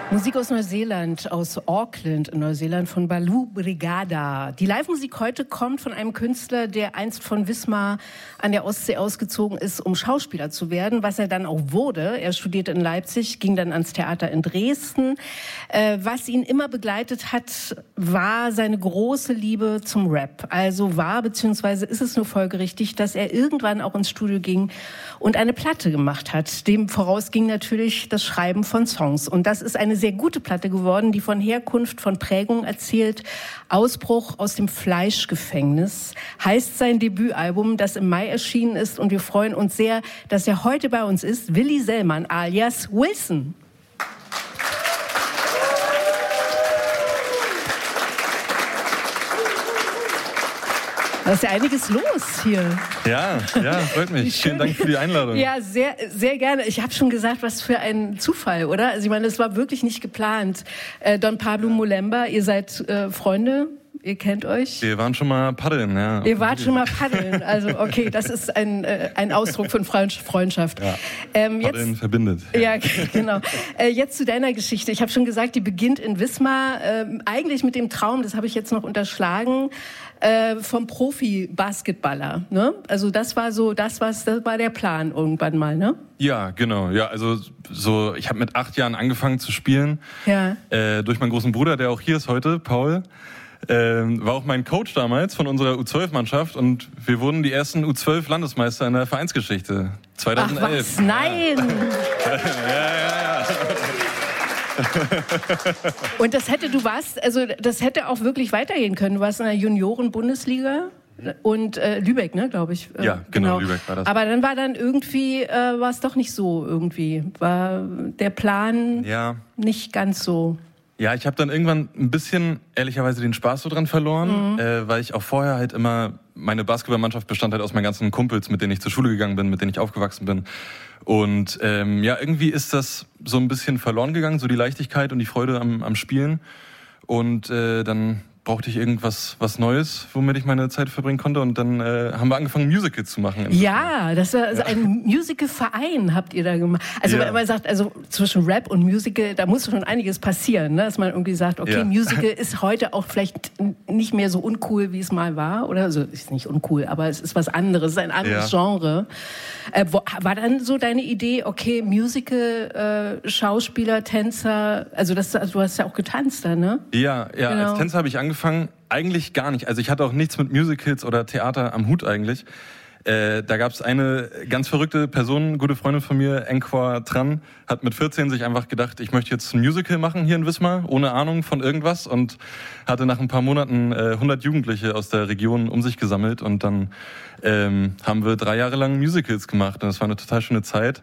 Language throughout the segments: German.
Musik aus Neuseeland, aus Auckland in Neuseeland von Baloo Brigada. Die Live-Musik heute kommt von einem Künstler, der einst von Wismar an der Ostsee ausgezogen ist, um Schauspieler zu werden, was er dann auch wurde. Er studierte in Leipzig, ging dann ans Theater in Dresden. Was ihn immer begleitet hat, war seine große Liebe zum Rap. Also war, beziehungsweise ist es nur folgerichtig, dass er irgendwann auch ins Studio ging und eine Platte gemacht hat. Dem voraus ging natürlich das Schreiben von Songs. Und das ist eine sehr gute Platte geworden, die von Herkunft, von Prägung erzählt. Ausbruch aus dem Fleischgefängnis heißt sein Debütalbum, das im Mai erschienen ist. Und wir freuen uns sehr, dass er heute bei uns ist. Willi Sellmann alias Wilson. Da ist ja einiges los hier. Ja, freut mich. Vielen Dank für die Einladung. Ja, sehr, sehr gerne. Ich habe schon gesagt, was für ein Zufall, oder? Also ich meine, es war wirklich nicht geplant. Don Pablo Mulemba, ihr seid Freunde, ihr kennt euch? Wir waren schon mal paddeln, ja. Ihr wart schon mal paddeln, also okay, das ist ein Ausdruck von Freundschaft. Ja. Paddeln verbindet. Ja, genau. Jetzt zu deiner Geschichte. Ich habe schon gesagt, die beginnt in Wismar, eigentlich mit dem Traum, das habe ich jetzt noch unterschlagen, vom Profi-Basketballer, ne? Also das war der Plan irgendwann mal, ne? Ja, genau. Ja, also ich habe mit 8 Jahren angefangen zu spielen. Ja. Durch meinen großen Bruder, der auch hier ist heute, Paul. War auch mein Coach damals von unserer U12-Mannschaft und wir wurden die ersten U12-Landesmeister in der Vereinsgeschichte 2011. Ach was, nein! Ja. Und das hätte auch wirklich weitergehen können. Du warst in der Junioren-Bundesliga und Lübeck, ne, glaube ich. Ja, genau, Lübeck war das. Aber dann war war es doch nicht so irgendwie. War der Plan nicht ganz so. Ja, ich habe dann irgendwann ein bisschen, ehrlicherweise, den Spaß so dran verloren, weil ich auch vorher halt immer, meine Basketballmannschaft bestand halt aus meinen ganzen Kumpels, mit denen ich zur Schule gegangen bin, mit denen ich aufgewachsen bin. Und irgendwie ist das so ein bisschen verloren gegangen, so die Leichtigkeit und die Freude am Spielen. Und dann brauchte ich was Neues, womit ich meine Zeit verbringen konnte. Und dann haben wir angefangen, Musicals zu machen. Ja, das war ein Musical-Verein habt ihr da gemacht. Also wenn man sagt, also zwischen Rap und Musical, da muss schon einiges passieren, ne? Dass man irgendwie sagt, okay, Musical ist heute auch vielleicht nicht mehr so uncool, wie es mal war. Oder also ist nicht uncool, aber es ist was anderes, es ist ein anderes Genre. War dann so deine Idee, okay, Musical, Schauspieler, Tänzer, also du hast ja auch getanzt da, ne? Ja, genau. Als Tänzer habe ich angefangen, eigentlich gar nicht. Also ich hatte auch nichts mit Musicals oder Theater am Hut eigentlich. Da gab es eine ganz verrückte Person, gute Freundin von mir, Enkwa Tran, hat mit 14 sich einfach gedacht, ich möchte jetzt ein Musical machen hier in Wismar, ohne Ahnung von irgendwas, und hatte nach ein paar Monaten 100 Jugendliche aus der Region um sich gesammelt und dann haben wir 3 Jahre lang Musicals gemacht und das war eine total schöne Zeit.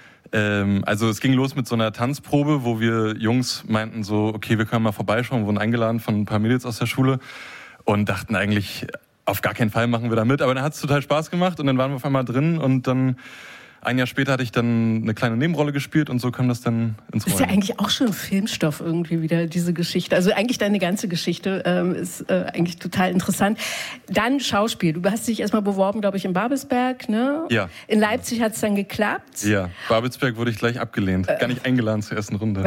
Also es ging los mit so einer Tanzprobe, wo wir Jungs meinten so, okay, wir können mal vorbeischauen, wurden eingeladen von ein paar Mädels aus der Schule und dachten eigentlich, auf gar keinen Fall machen wir da mit. Aber dann hat es total Spaß gemacht und dann waren wir auf einmal drin und dann ein Jahr später hatte ich dann eine kleine Nebenrolle gespielt und so kam das dann ins Rollen. Ist ja eigentlich auch schon Filmstoff irgendwie wieder, diese Geschichte. Also eigentlich deine ganze Geschichte ist eigentlich total interessant. Dann Schauspiel. Du hast dich erstmal beworben, glaube ich, in Babelsberg, ne? Ja. In Leipzig hat es dann geklappt. Ja, Babelsberg wurde ich gleich abgelehnt. Gar nicht eingeladen zur ersten Runde.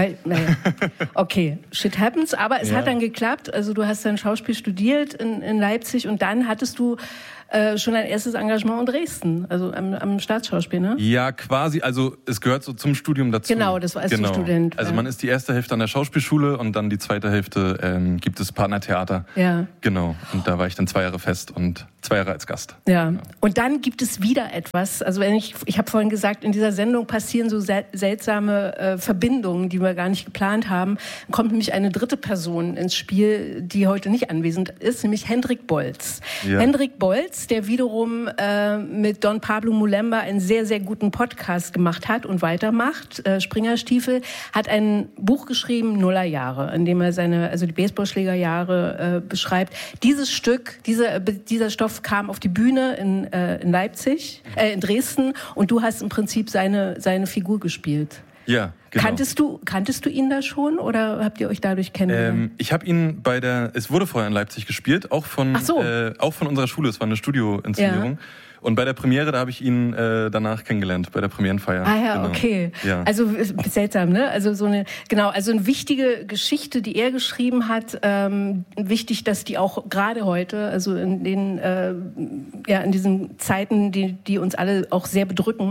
Okay, shit happens. Aber es hat dann geklappt. Also du hast dann Schauspiel studiert in Leipzig und dann hattest du schon dein erstes Engagement in Dresden, also am Staatsschauspiel, ne? Ja, quasi. Also es gehört so zum Studium dazu. Genau, das war als du Student. Also man ist die erste Hälfte an der Schauspielschule und dann die zweite Hälfte gibt es Partnertheater. Ja. Genau. Und da war ich dann 2 Jahre fest und 2 Jahre als Gast. Ja. Und dann gibt es wieder etwas. Also ich habe vorhin gesagt, in dieser Sendung passieren so seltsame Verbindungen, die wir gar nicht geplant haben. Dann kommt nämlich eine dritte Person ins Spiel, die heute nicht anwesend ist, nämlich Hendrik Bolz. Ja. Hendrik Bolz, der wiederum mit Don Pablo Mulemba einen sehr, sehr guten Podcast gemacht hat und weitermacht. Springerstiefel hat ein Buch geschrieben, Nullerjahre, in dem er die Baseballschlägerjahre beschreibt. Dieses Stück, dieser Stoff kam auf die Bühne in Leipzig, in Dresden, und du hast im Prinzip seine Figur gespielt. Ja, genau. Kanntest du ihn da schon oder habt ihr euch dadurch kennengelernt? Ich habe ihn es wurde vorher in Leipzig gespielt, auch von unserer Schule, es war eine Studioinszenierung. Ja. Und bei der Premiere, da habe ich ihn danach kennengelernt, bei der Premierenfeier. Ah ja, genau. Okay. Ja. Also seltsam, ne? Also also eine wichtige Geschichte, die er geschrieben hat. Wichtig, dass die auch gerade heute, also in diesen Zeiten, die uns alle auch sehr bedrücken,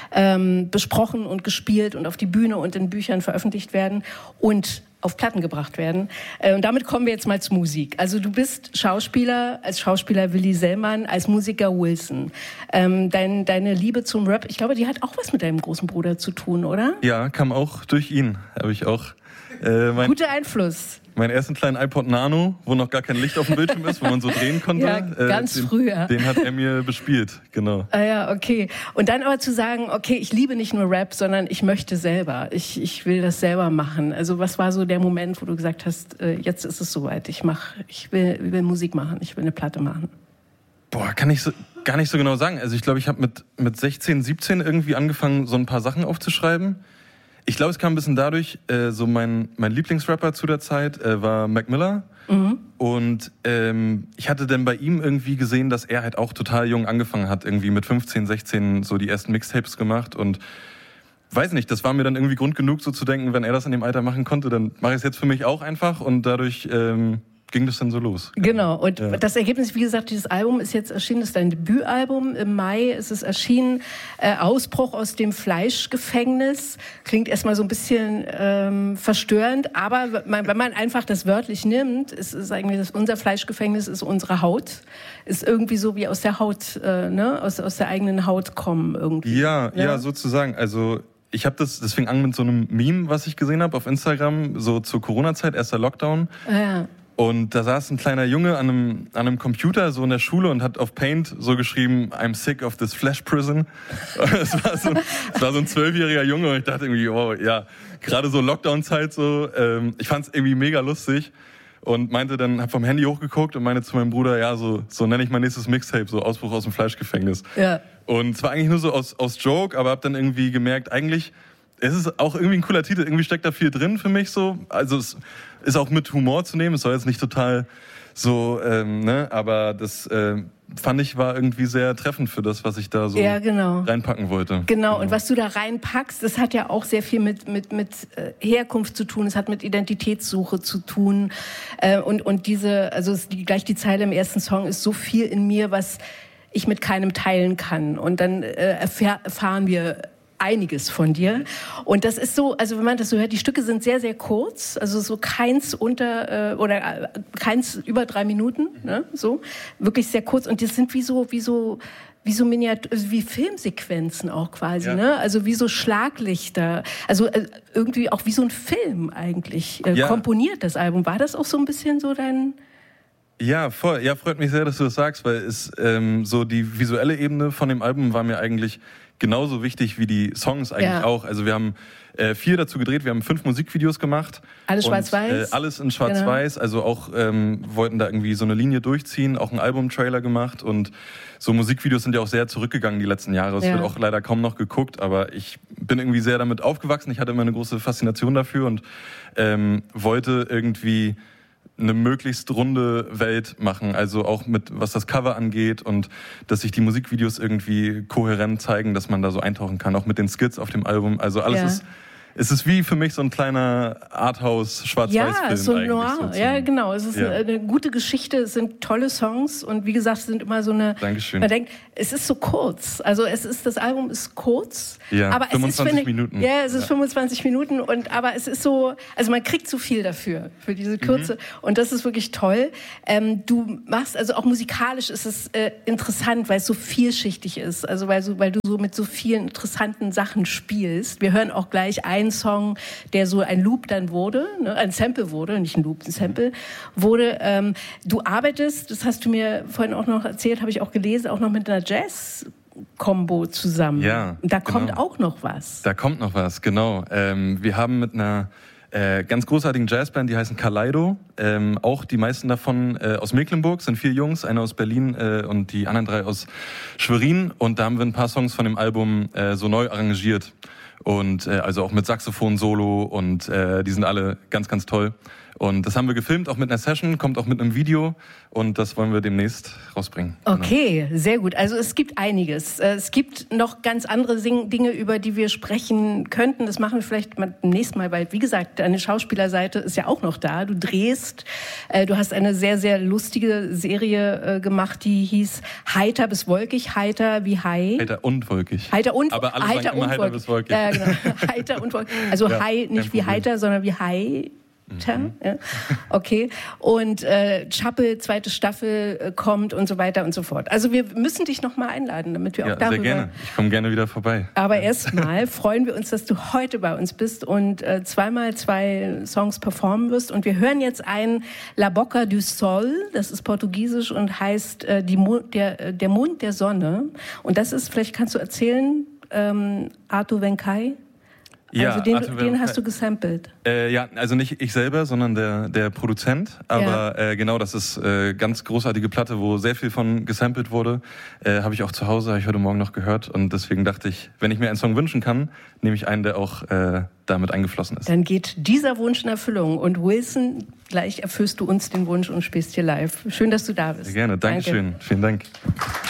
besprochen und gespielt und auf die Bühne und in Büchern veröffentlicht werden und auf Platten gebracht werden. Und damit kommen wir jetzt mal zur Musik. Also du bist Schauspieler, als Schauspieler Willi Sellmann, als Musiker Wilson. Deine Liebe zum Rap, ich glaube, die hat auch was mit deinem großen Bruder zu tun, oder? Ja, kam auch durch ihn. Habe ich auch guter Einfluss. Meinen ersten kleinen iPod Nano, wo noch gar kein Licht auf dem Bildschirm ist, wo man so drehen konnte. Ja, ganz früher. Den hat er mir bespielt, genau. Ah ja, okay. Und dann aber zu sagen, okay, ich liebe nicht nur Rap, sondern ich möchte selber. Ich will das selber machen. Also was war so der Moment, wo du gesagt hast, jetzt ist es soweit, ich will Musik machen, ich will eine Platte machen? Boah, kann ich gar nicht so genau sagen. Also ich glaube, ich habe mit 16, 17 irgendwie angefangen, so ein paar Sachen aufzuschreiben. Ich glaube, es kam ein bisschen dadurch, so mein Lieblingsrapper zu der Zeit war Mac Miller. Mhm. Und ich hatte dann bei ihm irgendwie gesehen, dass er halt auch total jung angefangen hat, irgendwie mit 15, 16 so die ersten Mixtapes gemacht. Und weiß nicht, das war mir dann irgendwie Grund genug, so zu denken, wenn er das in dem Alter machen konnte, dann mache ich es jetzt für mich auch einfach. Und dadurch ging das dann so los. Genau, und das Ergebnis, wie gesagt, dieses Album ist jetzt erschienen, das ist dein Debütalbum. Im Mai ist es erschienen, Ausbruch aus dem Fleischgefängnis. Klingt erstmal so ein bisschen verstörend, aber wenn man einfach das wörtlich nimmt, ist eigentlich unser Fleischgefängnis ist unsere Haut. Ist irgendwie so wie aus der Haut, aus der eigenen Haut kommen irgendwie. Ja, sozusagen. Also ich habe das fing an mit so einem Meme, was ich gesehen habe auf Instagram, so zur Corona-Zeit, erster Lockdown. Ja. Und da saß ein kleiner Junge an einem Computer so in der Schule und hat auf Paint so geschrieben, I'm sick of this flesh prison. Es war so ein 12-jähriger Junge und ich dachte irgendwie, oh ja, gerade so Lockdown-Zeit so. Ich fand es irgendwie mega lustig und hab vom Handy hochgeguckt und meinte zu meinem Bruder, ja, so nenne ich mein nächstes Mixtape, so Ausbruch aus dem Fleischgefängnis. Ja. Und es war eigentlich nur so aus Joke, aber hab dann irgendwie gemerkt, eigentlich es ist auch irgendwie ein cooler Titel, irgendwie steckt da viel drin für mich so. Also es ist auch mit Humor zu nehmen, es soll jetzt nicht total so, aber das fand ich war irgendwie sehr treffend für das, was ich da so reinpacken wollte. Genau, und was du da reinpackst, das hat ja auch sehr viel mit Herkunft zu tun, es hat mit Identitätssuche zu tun und gleich die Zeile im ersten Song ist so viel in mir, was ich mit keinem teilen kann. Und dann erfahren wir einiges von dir. Und das ist so, also wenn man das so hört, die Stücke sind sehr, sehr kurz, also so keins über 3 Minuten, ne? So wirklich sehr kurz. Und das sind wie Filmsequenzen auch quasi, ne? Also wie so Schlaglichter, also irgendwie auch wie so ein Film eigentlich komponiert das Album. War das auch so ein bisschen so dein... Ja, voll. Ja, freut mich sehr, dass du das sagst, weil es so die visuelle Ebene von dem Album war mir eigentlich genauso wichtig wie die Songs eigentlich auch. Also wir haben 4 dazu gedreht, wir haben 5 Musikvideos gemacht. Alles schwarz-weiß? Alles in schwarz-weiß, genau. Also auch wollten da irgendwie so eine Linie durchziehen, auch einen Albumtrailer gemacht und so Musikvideos sind ja auch sehr zurückgegangen die letzten Jahre. Es wird auch leider kaum noch geguckt, aber ich bin irgendwie sehr damit aufgewachsen. Ich hatte immer eine große Faszination dafür und wollte irgendwie eine möglichst runde Welt machen, also auch mit was das Cover angeht und dass sich die Musikvideos irgendwie kohärent zeigen, dass man da so eintauchen kann, auch mit den Skits auf dem Album. Also alles es ist wie für mich so ein kleiner Arthouse-Schwarz-Weiß-Film. Ja, so noir. Ja, genau. Es ist eine gute Geschichte, es sind tolle Songs und wie gesagt, es sind immer so eine... Dankeschön. Man denkt, es ist so kurz. Also das Album ist kurz. Ja, aber 25 Minuten. Ja, es ist 25 Minuten aber es ist so, also man kriegt zu viel dafür, für diese Kürze. Und das ist wirklich toll. Du machst, also auch musikalisch ist es interessant, weil es so vielschichtig ist. Also weil du so mit so vielen interessanten Sachen spielst. Wir hören auch gleich einen Song, der so ein Loop dann wurde, ne, ein Sample wurde, nicht ein Loop, ein Sample wurde. Du arbeitest, das hast du mir vorhin auch noch erzählt, habe ich auch gelesen, auch noch mit einer Jazz-Kombo zusammen. Ja, da kommt auch noch was. Da kommt noch was, genau. Wir haben mit einer ganz großartigen Jazzband, die heißen Kaleido. Auch die meisten davon aus Mecklenburg, sind 4 Jungs, einer aus Berlin und die anderen 3 aus Schwerin. Und da haben wir ein paar Songs von dem Album so neu arrangiert. und also auch mit Saxophon-Solo und die sind alle ganz, ganz toll. Und das haben wir gefilmt, auch mit einer Session, kommt auch mit einem Video und das wollen wir demnächst rausbringen. Okay, genau. Sehr gut. Also es gibt einiges. Es gibt noch ganz andere Dinge, über die wir sprechen könnten. Das machen wir vielleicht beim nächsten Mal, weil, wie gesagt, deine Schauspielerseite ist ja auch noch da. Du drehst, du hast eine sehr, sehr lustige Serie gemacht, die hieß Heiter bis wolkig, heiter wie Hai. Heiter und wolkig. Heiter und aber alle heiter sagen immer heiter bis wolkig. Ja, genau. Heiter und wolkig. Also ja, Hai nicht wie heiter, sondern wie Hai. Ja. Okay. Und Chappell, zweite Staffel kommt und so weiter und so fort. Also wir müssen dich noch mal einladen, damit wir auch darüber... Sehr gerne. Ich komme gerne wieder vorbei. Aber erstmal freuen wir uns, dass du heute bei uns bist und zweimal 2 Songs performen wirst. Und wir hören jetzt ein La Boca do Sol, das ist portugiesisch und heißt der Mond der Sonne. Und das ist, vielleicht kannst du erzählen, Arthur Venkai. Ja, also den hast du gesampelt. Ja, also nicht ich selber, sondern der Produzent. Aber genau, das ist ganz großartige Platte, wo sehr viel von gesampelt wurde. Habe ich auch zu Hause, habe ich heute Morgen noch gehört. Und deswegen dachte ich, wenn ich mir einen Song wünschen kann, nehme ich einen, der auch damit eingeflossen ist. Dann geht dieser Wunsch in Erfüllung. Und Wilson, gleich erfüllst du uns den Wunsch und spielst hier live. Schön, dass du da bist. Sehr gerne, Dankeschön. Danke. Vielen Dank.